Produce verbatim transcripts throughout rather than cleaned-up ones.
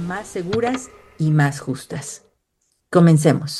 más seguras y más justas. Comencemos.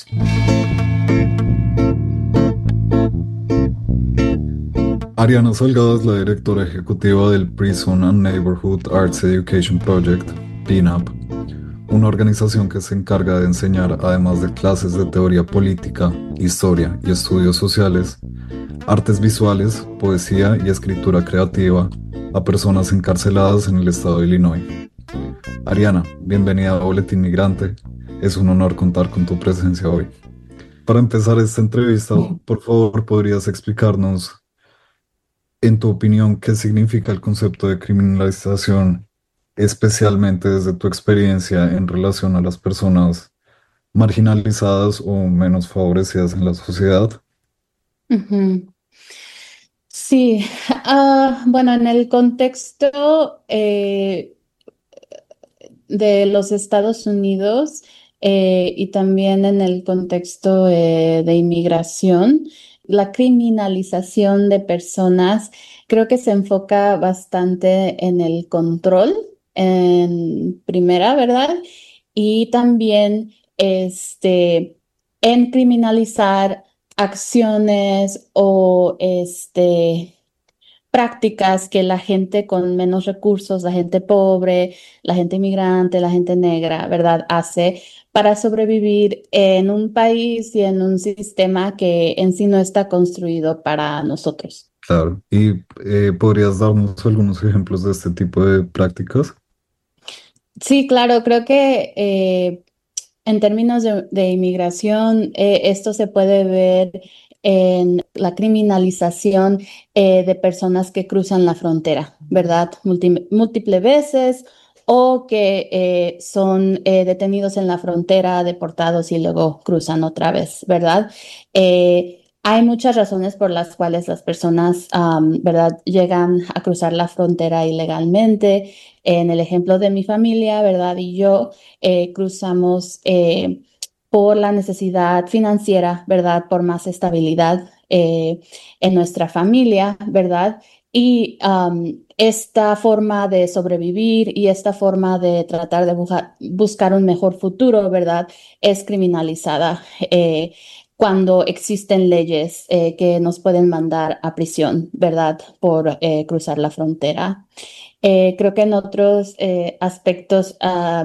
Ariana Salgado es la directora ejecutiva del Prison and Neighborhood Arts Education Project, P N A P, una organización que se encarga de enseñar, además de clases de teoría política, historia y estudios sociales, artes visuales, poesía y escritura creativa a personas encarceladas en el estado de Illinois. Ariana, bienvenida a Boletín Migrante. Es un honor contar con tu presencia hoy. Para empezar esta entrevista, por favor, ¿podrías explicarnos, en tu opinión, qué significa el concepto de criminalización, especialmente desde tu experiencia en relación a las personas marginalizadas o menos favorecidas en la sociedad? Ujú. Sí, ah, bueno, en el contexto eh, de los Estados Unidos eh, y también en el contexto eh, de inmigración, la criminalización de personas creo que se enfoca bastante en el control, en primera, ¿verdad? Y también este, en criminalizar acciones o este, prácticas que la gente con menos recursos, la gente pobre, la gente inmigrante, la gente negra, ¿verdad?, hace para sobrevivir en un país y en un sistema que en sí no está construido para nosotros. Claro. ¿Y eh, podrías darnos algunos ejemplos de este tipo de prácticas? Sí, claro, creo que eh, en términos de, de inmigración, eh, esto se puede ver en la criminalización eh, de personas que cruzan la frontera, ¿verdad? Múlti- múltiples veces o que eh, son eh, detenidos en la frontera, deportados y luego cruzan otra vez, ¿verdad? Eh, hay muchas razones por las cuales las personas, am, ¿verdad?, llegan a cruzar la frontera ilegalmente. En el ejemplo de mi familia, ¿verdad? Y yo eh, cruzamos eh, por la necesidad financiera, ¿verdad? Por más estabilidad eh, en nuestra familia, ¿verdad? Y um, esta forma de sobrevivir y esta forma de tratar de buja- buscar un mejor futuro, ¿verdad? Es criminalizada eh, cuando existen leyes eh, que nos pueden mandar a prisión, ¿verdad? Por eh, cruzar la frontera. Eh, creo que en otros eh, aspectos ah,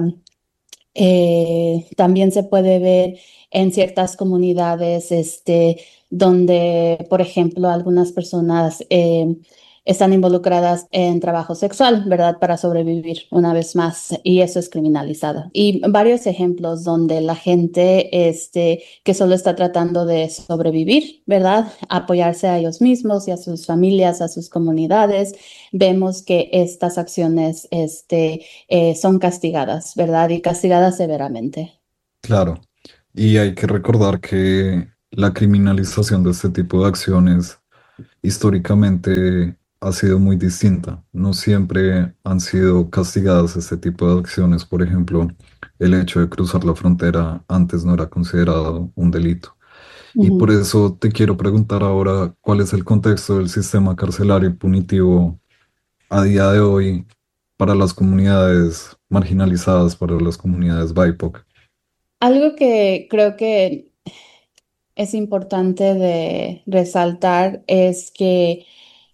eh, también se puede ver en ciertas comunidades, este, donde, por ejemplo, algunas personas eh, están involucradas en trabajo sexual, ¿verdad? Para sobrevivir una vez más, y eso es criminalizado. Y varios ejemplos donde la gente, este, que solo está tratando de sobrevivir, ¿verdad? Apoyarse a ellos mismos y a sus familias, a sus comunidades, vemos que estas acciones, este, eh, son castigadas, ¿verdad? Y castigadas severamente. Claro. Y hay que recordar que la criminalización de este tipo de acciones históricamente ha sido muy distinta. No siempre han sido castigadas este tipo de acciones. Por ejemplo, el hecho de cruzar la frontera antes no era considerado un delito. Y por Ujú. eso te quiero preguntar ahora cuál es el contexto del sistema carcelario y punitivo a día de hoy para las comunidades marginalizadas, para las comunidades B I P O C. Algo que creo que es importante de resaltar es que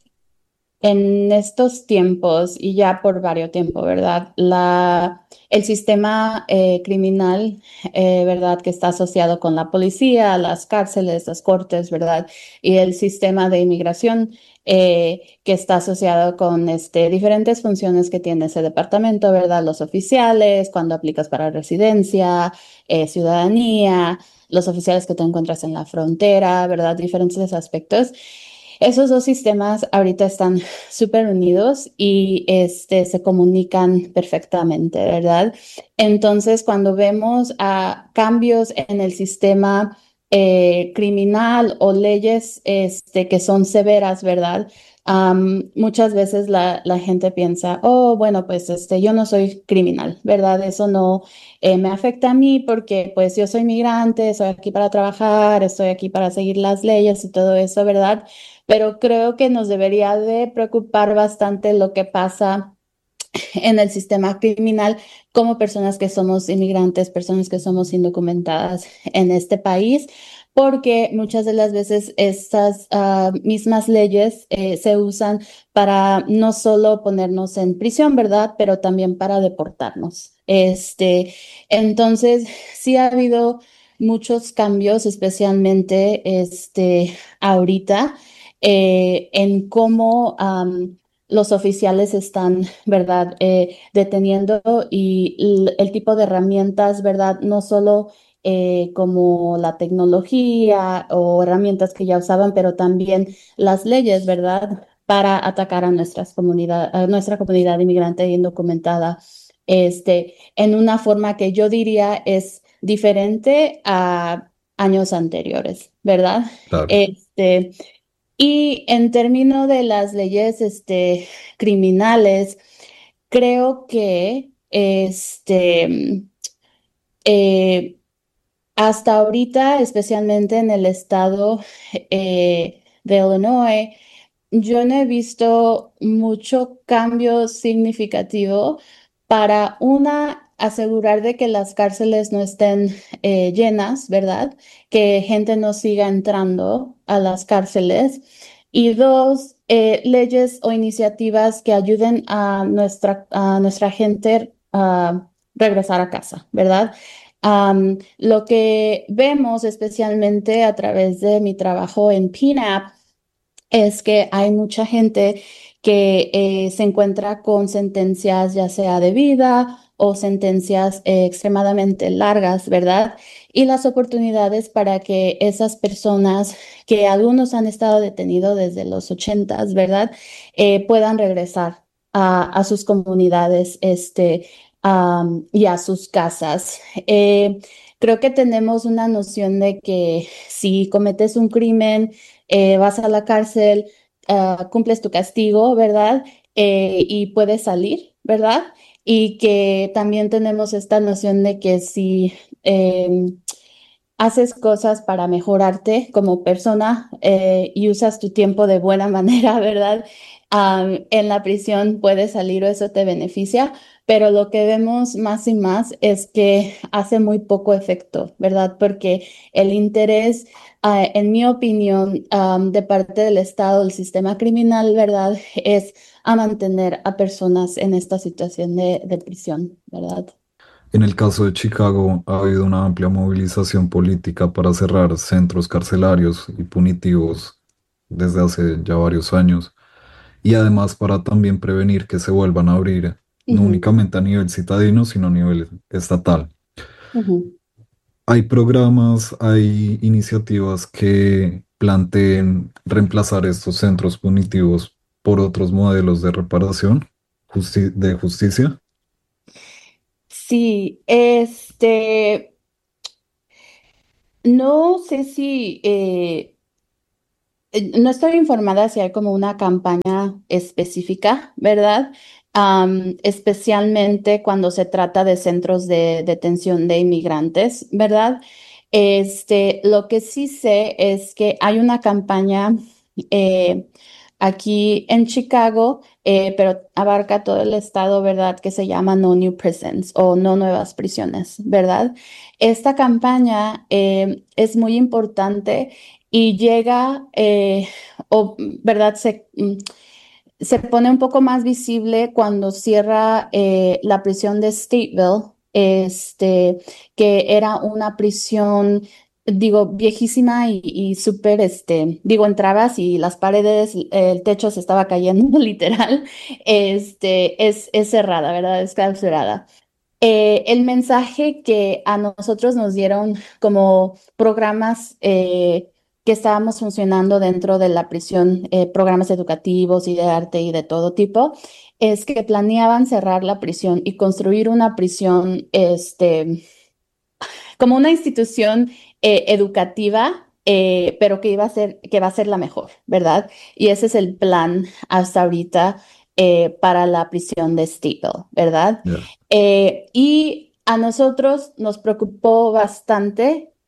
en estos tiempos, y ya por varios tiempos, ¿verdad? La, el sistema eh, criminal, eh, ¿verdad? Que está asociado con la policía, las cárceles, las cortes, ¿verdad? Y el sistema de inmigración, eh, que está asociado con este, diferentes funciones que tiene ese departamento, ¿verdad? Los oficiales, cuando aplicas para residencia, eh, ciudadanía, los oficiales que te encuentras en la frontera, ¿verdad? Diferentes aspectos. Esos dos sistemas ahorita están súper unidos y este, se comunican perfectamente, ¿verdad? Entonces, cuando vemos a cambios en el sistema eh, criminal o leyes este, que son severas, ¿verdad? Am, muchas veces la, la gente piensa, oh, bueno, pues este, yo no soy criminal, ¿verdad? Eso no eh, me afecta a mí porque pues yo soy migrante, estoy aquí para trabajar, estoy aquí para seguir las leyes y todo eso, ¿verdad? Pero creo que nos debería de preocupar bastante lo que pasa en el sistema criminal como personas que somos inmigrantes, personas que somos indocumentadas en este país, porque muchas de las veces estas uh, mismas leyes eh, se usan para no solo ponernos en prisión, ¿verdad? Pero también para deportarnos. Este, entonces, sí ha habido muchos cambios, especialmente este, ahorita, eh, en cómo um, los oficiales están, ¿verdad? Eh, deteniendo y l- el tipo de herramientas, ¿verdad? No solo eh, como la tecnología o herramientas que ya usaban, pero también las leyes, ¿verdad? Para atacar a nuestras comunidad, a nuestra comunidad inmigrante e indocumentada, este, en una forma que yo diría es diferente a años anteriores, ¿verdad? Claro. Este, y en términos de las leyes, este, criminales, creo que, este, eh, hasta ahorita, especialmente en el estado eh, de Illinois, yo no he visto mucho cambio significativo para una, asegurar de que las cárceles no estén eh, llenas, ¿verdad? Que gente no siga entrando a las cárceles. Y dos, eh, leyes o iniciativas que ayuden a nuestra, a nuestra gente a regresar a casa, ¿verdad? Am, lo que vemos especialmente a través de mi trabajo en P N A P es que hay mucha gente que eh, se encuentra con sentencias ya sea de vida o sentencias eh, extremadamente largas, ¿verdad? Y las oportunidades para que esas personas, que algunos han estado detenidos desde los ochentas, ¿verdad? Eh, puedan regresar a, a sus comunidades, este, am, y a sus casas. Eh, creo que tenemos una noción de que si cometes un crimen, eh, vas a la cárcel, ah, cumples tu castigo, ¿verdad? Eh, y puedes salir, ¿verdad? Y que también tenemos esta noción de que si em, haces cosas para mejorarte como persona eh, y usas tu tiempo de buena manera, ¿verdad? Am, en la prisión puedes salir o eso te beneficia, pero lo que vemos más y más es que hace muy poco efecto, ¿verdad? Porque el interés, ah, en mi opinión, am, de parte del Estado, el sistema criminal, ¿verdad? Es a mantener a personas en esta situación de, de prisión, ¿verdad? En el caso de Chicago, ha habido una amplia movilización política para cerrar centros carcelarios y punitivos desde hace ya varios años, y además para también prevenir que se vuelvan a abrir, no Ujú, únicamente a nivel citadino, sino a nivel estatal. ujú. Hay programas, hay iniciativas que planteen reemplazar estos centros punitivos por otros modelos de reparación justi- de justicia. Sí, este, no sé si, eh, eh, no estoy informada si hay como una campaña específica, ¿verdad? Am, especialmente cuando se trata de centros de detención de inmigrantes, ¿verdad? Este, lo que sí sé es que hay una campaña eh, aquí en Chicago, eh, pero abarca todo el estado, ¿verdad? Que se llama No New Prisons o No Nuevas Prisiones, ¿verdad? Esta campaña eh, es muy importante y llega, eh, o, ¿verdad? Se, mm, se pone un poco más visible cuando cierra eh, la prisión de Stateville, este, que era una prisión, digo, viejísima y, y súper, este, digo, entrabas y las paredes, el techo se estaba cayendo literal, este, es, es cerrada, ¿verdad? Es clausurada. Eh, el mensaje que a nosotros nos dieron como programas eh, que estábamos funcionando dentro de la prisión, eh, programas educativos y de arte y de todo tipo, es que planeaban cerrar la prisión y construir una prisión, este, como una institución eh, educativa, eh, pero que iba a ser, que va a ser la mejor, ¿verdad? Y ese es el plan hasta ahorita eh, para la prisión de Stigl, ¿verdad? Ya. Eh, y a nosotros nos preocupó bastante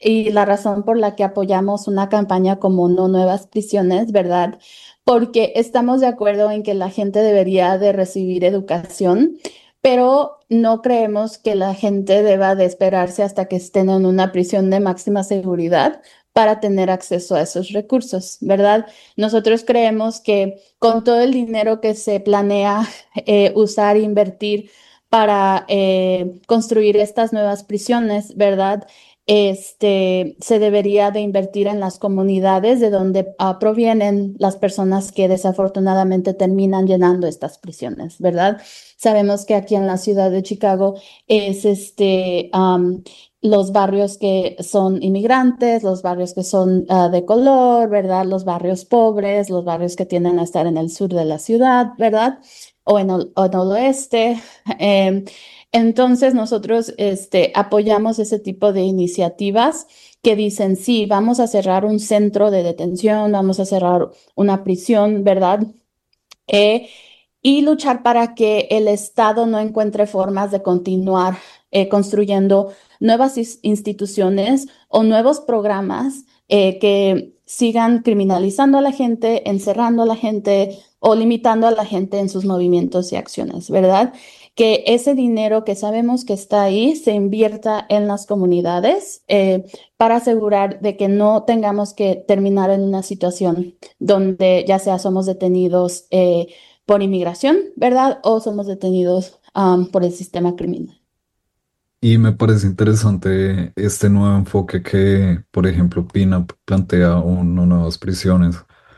y la razón por la que apoyamos una campaña como No Nuevas Prisiones, ¿verdad? Porque estamos de acuerdo en que la gente debería de recibir educación, pero no creemos que la gente deba de esperarse hasta que estén en una prisión de máxima seguridad para tener acceso a esos recursos, ¿verdad? Nosotros creemos que con todo el dinero que se planea eh, usar e invertir para eh, construir estas nuevas prisiones, ¿verdad? Este, se debería de invertir en las comunidades de donde uh, provienen las personas que desafortunadamente terminan llenando estas prisiones, ¿verdad? Sabemos que aquí en la ciudad de Chicago es este, um, los barrios que son inmigrantes, los barrios que son uh, de color, ¿verdad? Los barrios pobres, los barrios que tienden a estar en el sur de la ciudad, ¿verdad? O en el, o en el oeste. Eh, entonces nosotros este, apoyamos ese tipo de iniciativas que dicen, sí, vamos a cerrar un centro de detención, vamos a cerrar una prisión, ¿verdad? Eh, y luchar para que el Estado no encuentre formas de continuar eh, construyendo nuevas instituciones o nuevos programas eh, que sigan criminalizando a la gente, encerrando a la gente o limitando a la gente en sus movimientos y acciones, ¿verdad? Que ese dinero que sabemos que está ahí se invierta en las comunidades eh, para asegurar de que no tengamos que terminar en una situación donde ya sea somos detenidos eh, por inmigración, ¿verdad? O somos detenidos um, por el sistema criminal. Y me parece interesante este nuevo enfoque que, por ejemplo, PINAP plantea uno nuevas prisiones,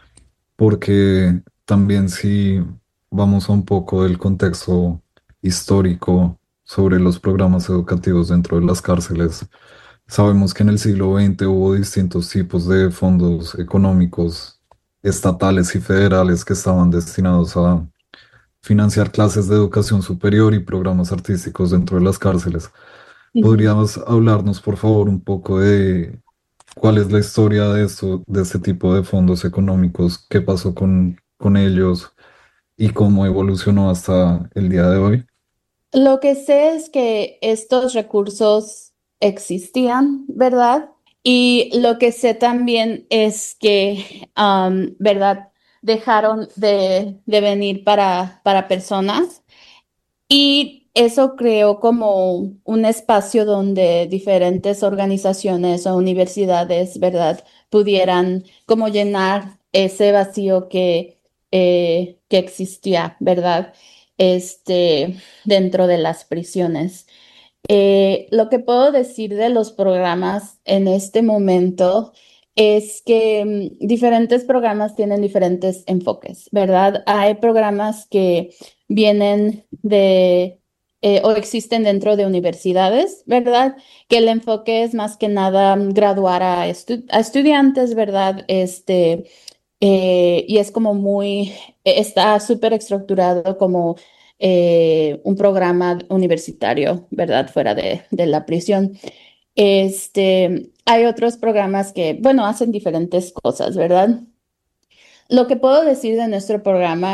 porque también si vamos a un poco del contexto histórico sobre los programas educativos dentro de las cárceles, sabemos que en el siglo veinte hubo distintos tipos de fondos económicos estatales y federales que estaban destinados a financiar clases de educación superior y programas artísticos dentro de las cárceles. Ujú. ¿Podrías hablarnos, por favor, un poco de cuál es la historia de esto, de este tipo de fondos económicos, qué pasó con, con ellos y cómo evolucionó hasta el día de hoy? Lo que sé es que estos recursos existían, ¿verdad? Y lo que sé también es que, um, ¿verdad? Dejaron de, de venir para, para personas. Y eso creó como un espacio donde diferentes organizaciones o universidades, ¿verdad?, pudieran como llenar ese vacío que, eh, que existía, ¿verdad? Este, dentro de las prisiones. Eh, lo que puedo decir de los programas en este momento es que mm, diferentes programas tienen diferentes enfoques, ¿verdad? Hay programas que vienen de eh, o existen dentro de universidades, ¿verdad? Que el enfoque es más que nada mm, graduar a, estu- a estudiantes, ¿verdad? Este, eh, y es como muy, eh, está súper estructurado como eh, un programa universitario, ¿verdad? Fuera de, de la prisión. Este, hay otros programas que, bueno, hacen diferentes cosas, ¿verdad? Lo que puedo decir de nuestro programa